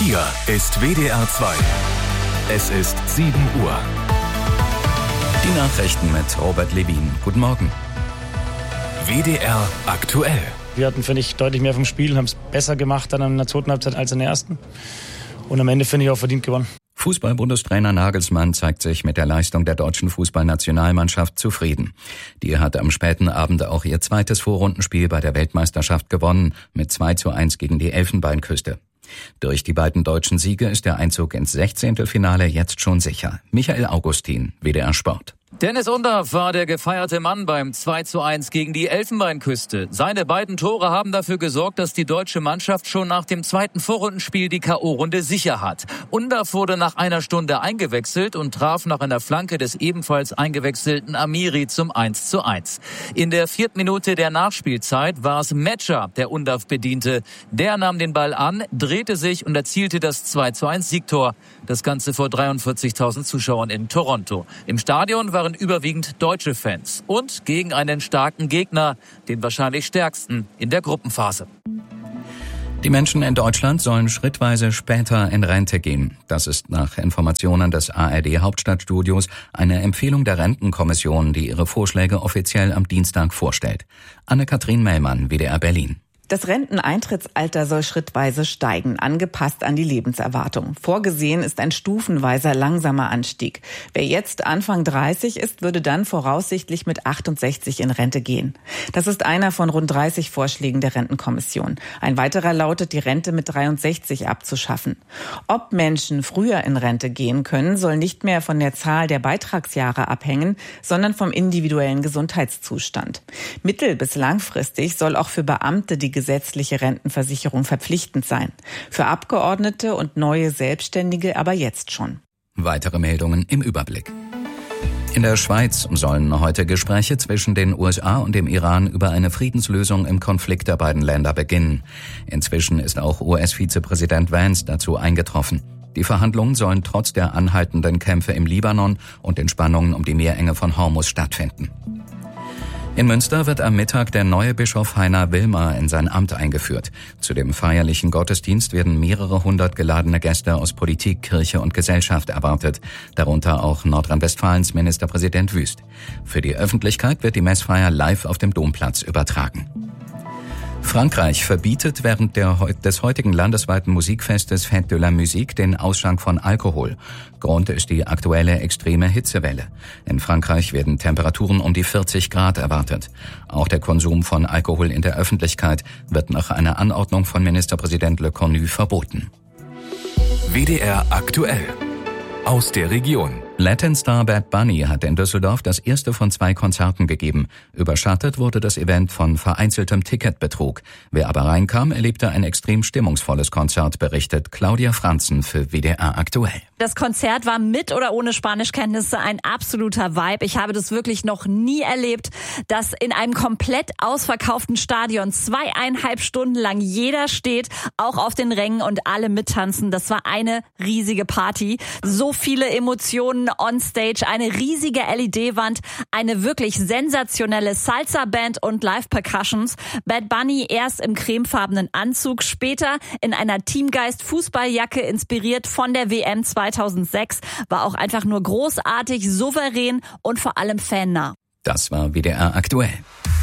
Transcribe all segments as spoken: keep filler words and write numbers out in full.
Hier ist W D R zwei. Es ist sieben Uhr. Die Nachrichten mit Robert Levin. Guten Morgen. W D R aktuell. Wir hatten, finde ich, deutlich mehr vom Spiel, haben es besser gemacht dann in der zweiten Halbzeit als in der ersten. Und am Ende, finde ich, auch verdient gewonnen. Fußball-Bundestrainer Nagelsmann zeigt sich mit der Leistung der deutschen Fußballnationalmannschaft zufrieden. Die hat am späten Abend auch ihr zweites Vorrundenspiel bei der Weltmeisterschaft gewonnen, mit zwei zu eins gegen die Elfenbeinküste. Durch die beiden deutschen Siege ist der Einzug ins Sechzehntelfinale jetzt schon sicher. Michael Augustin, W D R Sport. Dennis Undaff war der gefeierte Mann beim zwei zu eins gegen die Elfenbeinküste. Seine beiden Tore haben dafür gesorgt, dass die deutsche Mannschaft schon nach dem zweiten Vorrundenspiel die K O-Runde sicher hat. Undaff wurde nach einer Stunde eingewechselt und traf nach einer Flanke des ebenfalls eingewechselten Amiri zum eins zu eins. In der vierten Minute der Nachspielzeit war es Metscher, der Undaff bediente. Der nahm den Ball an, drehte sich und erzielte das zwei zu eins Siegtor. Das Ganze vor dreiundvierzigtausend Zuschauern in Toronto. Im Stadion waren überwiegend deutsche Fans und gegen einen starken Gegner, den wahrscheinlich stärksten in der Gruppenphase. Die Menschen in Deutschland sollen schrittweise später in Rente gehen. Das ist nach Informationen des A R D Hauptstadtstudios eine Empfehlung der Rentenkommission, die ihre Vorschläge offiziell am Dienstag vorstellt. Anne-Kathrin Mellmann, W D R Berlin. Das Renteneintrittsalter soll schrittweise steigen, angepasst an die Lebenserwartung. Vorgesehen ist ein stufenweiser, langsamer Anstieg. Wer jetzt Anfang dreißig ist, würde dann voraussichtlich mit achtundsechzig in Rente gehen. Das ist einer von rund dreißig Vorschlägen der Rentenkommission. Ein weiterer lautet, die Rente mit dreiundsechzig abzuschaffen. Ob Menschen früher in Rente gehen können, soll nicht mehr von der Zahl der Beitragsjahre abhängen, sondern vom individuellen Gesundheitszustand. Mittel- bis langfristig soll auch für Beamte die gesetzliche Rentenversicherung verpflichtend sein. Für Abgeordnete und neue Selbstständige aber jetzt schon. Weitere Meldungen im Überblick. In der Schweiz sollen heute Gespräche zwischen den U S A und dem Iran über eine Friedenslösung im Konflikt der beiden Länder beginnen. Inzwischen ist auch U S-Vizepräsident Vance dazu eingetroffen. Die Verhandlungen sollen trotz der anhaltenden Kämpfe im Libanon und den Spannungen um die Meerenge von Hormuz stattfinden. In Münster wird am Mittag der neue Bischof Heiner Wilmer in sein Amt eingeführt. Zu dem feierlichen Gottesdienst werden mehrere hundert geladene Gäste aus Politik, Kirche und Gesellschaft erwartet, darunter auch Nordrhein-Westfalens Ministerpräsident Wüst. Für die Öffentlichkeit wird die Messfeier live auf dem Domplatz übertragen. Frankreich verbietet während der, des heutigen landesweiten Musikfestes Fête de la Musique den Ausschank von Alkohol. Grund ist die aktuelle extreme Hitzewelle. In Frankreich werden Temperaturen um die vierzig Grad erwartet. Auch der Konsum von Alkohol in der Öffentlichkeit wird nach einer Anordnung von Ministerpräsident Le Cornu verboten. W D R aktuell. Aus der Region. Latin-Star Bad Bunny hat in Düsseldorf das erste von zwei Konzerten gegeben. Überschattet wurde das Event von vereinzeltem Ticketbetrug. Wer aber reinkam, erlebte ein extrem stimmungsvolles Konzert, berichtet Claudia Franzen für W D R aktuell. Das Konzert war mit oder ohne Spanischkenntnisse ein absoluter Vibe. Ich habe das wirklich noch nie erlebt, dass in einem komplett ausverkauften Stadion zweieinhalb Stunden lang jeder steht, auch auf den Rängen und alle mittanzen. Das war eine riesige Party. So viele Emotionen on stage, eine riesige L E D-Wand, eine wirklich sensationelle Salsa-Band und Live-Percussions. Bad Bunny erst im cremefarbenen Anzug, später in einer Teamgeist-Fußballjacke, inspiriert von der W M zweitausendsechs, war auch einfach nur großartig, souverän und vor allem fannah. Das war W D R aktuell.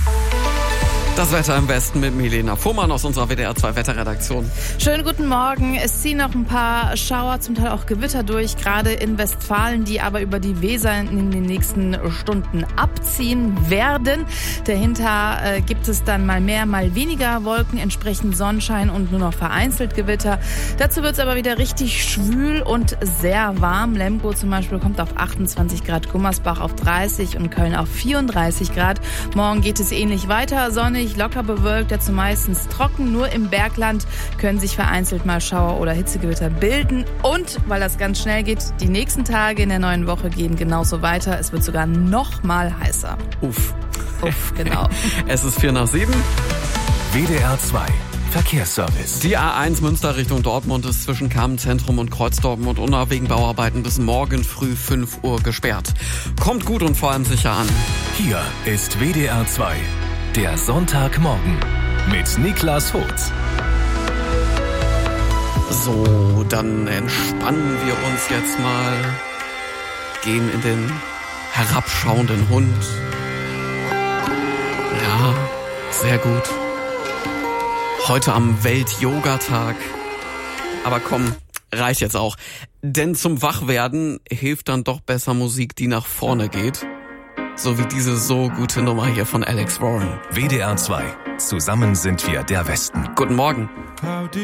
Das Wetter am besten mit Milena Fuhrmann aus unserer W D R zwei Wetterredaktion. Schönen guten Morgen. Es ziehen noch ein paar Schauer, zum Teil auch Gewitter durch, gerade in Westfalen, die aber über die Weser in den nächsten Stunden abziehen werden. Dahinter äh, gibt es dann mal mehr, mal weniger Wolken, entsprechend Sonnenschein und nur noch vereinzelt Gewitter. Dazu wird es aber wieder richtig schwül und sehr warm. Lemgo zum Beispiel kommt auf achtundzwanzig Grad, Gummersbach auf dreißig und Köln auf vierunddreißig Grad. Morgen geht es ähnlich weiter, sonnig, locker bewölkt, dazu meistens trocken. Nur im Bergland können sich vereinzelt mal Schauer oder Hitzegewitter bilden. Und, weil das ganz schnell geht, die nächsten Tage in der neuen Woche gehen genauso weiter. Es wird sogar noch mal heißer. Uff. Uff, genau. Es ist vier nach sieben. W D R zwei. Verkehrsservice. Die A eins Münster Richtung Dortmund ist zwischen Kammenzentrum und Kreuzdortmund und Unna wegen Bauarbeiten bis morgen früh fünf Uhr gesperrt. Kommt gut und vor allem sicher an. Hier ist W D R zwei. Der Sonntagmorgen mit Niklas Hotz. So, dann entspannen wir uns jetzt mal, gehen in den herabschauenden Hund. Ja, sehr gut. Heute am Welt-Yoga-Tag. Aber komm, reicht jetzt auch. Denn zum Wachwerden hilft dann doch besser Musik, die nach vorne geht. So wie diese so gute Nummer hier von Alex Warren. W D R zwei. Zusammen sind wir der Westen. Guten Morgen.